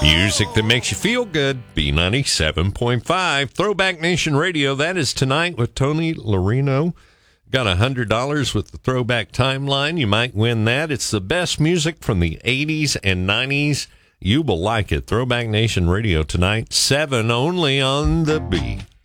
Music that makes you feel good. B97.5. Throwback Nation Radio. That is tonight with Tony Lorino. Got $100 with the Throwback Timeline. You might win that. It's the best music from the 80s and 90s. You will like it. Throwback Nation Radio tonight, 7 only on the B.